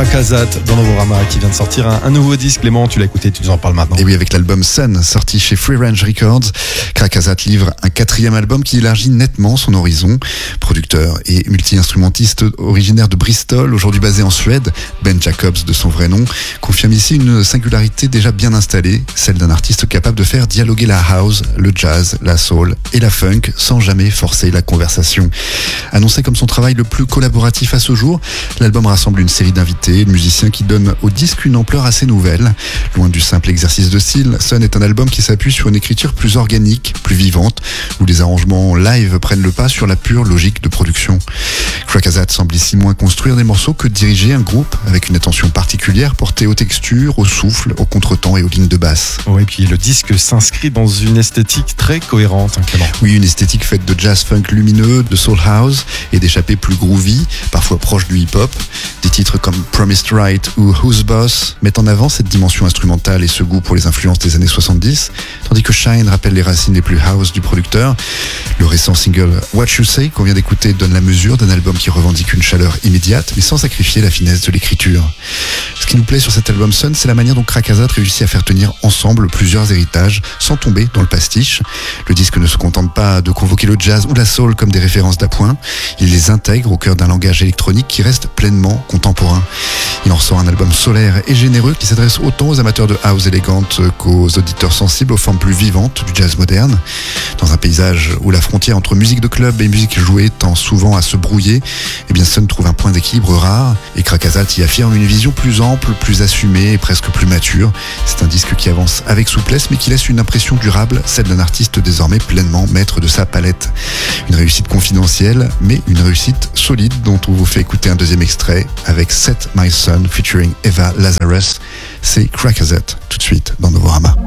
Krakazat dans Novorama qui vient de sortir un nouveau disque. Clément, tu l'as écouté, tu nous en parles maintenant. Et oui, avec l'album Sun, sorti chez Free Range Records, Krakazat livre un 4e album qui élargit nettement son horizon. Producteur et multi-instrumentiste originaire de Bristol, aujourd'hui basé en Suède, Ben Jacobs de son vrai nom, confirme ici une singularité déjà bien installée, celle d'un artiste capable de faire dialoguer la house, le jazz, la soul et la funk sans jamais forcer la conversation. Annoncé comme son travail le plus collaboratif à ce jour, l'album rassemble une série d'invités, de musiciens qui donnent au disque une ampleur assez nouvelle. Loin du simple exercice de style, Sun est un album qui s'appuie sur une écriture plus organique, plus vivante, où les arrangements live prennent le pas sur la pure logique de production. Krakazat semble ici moins construire des morceaux que diriger un groupe, avec une attention particulière portée aux textures, au souffle, au contretemps et aux lignes de basse. Oui, puis le disque s'inscrit dans une esthétique très cohérente, Clément. Oui, une esthétique faite de jazz funk lumineux, de soul house et d'échappées plus groovy, parfois proches du hip-hop. Des titres comme Promised Right ou Who's Boss mettent en avant cette dimension instrumentale et ce goût pour les influences des années 70, tandis que Shine rappelle les racines les plus house du producteur. Le récent single What You Say qu'on vient d'écouter donne la mesure d'un album qui revendique une chaleur immédiate mais sans sacrifier la finesse de l'écriture. Ce qui nous plaît sur cet album Sun, c'est la manière dont Krakazat réussit à faire tenir ensemble plusieurs héritages sans tomber dans le pastiche. Le disque ne se contente pas de convoquer le jazz ou la soul comme des références d'appoint, il les intègre au cœur d'un langage électronique qui reste pleinement contemporain. Il en ressort un album solaire et généreux qui s'adresse autant aux amateurs de house élégante qu'aux auditeurs sensibles aux formes plus vivantes du jazz moderne. Dans un paysage où la frontière entre musique de club et musique jouée tend souvent à se brouiller, eh bien Sun trouve un point d'équilibre rare et Krakazat y affirme une vision plus ample, plus assumée et presque plus mature. C'est un disque qui avance avec souplesse mais qui laisse une impression durable, celle d'un artiste désormais pleinement maître de sa palette. Une réussite confidentielle mais une réussite solide dont on vous fait écouter un deuxième extrait avec Set My Sun featuring Eva Lazarus. C'est Krakazat tout de suite dans Novorama.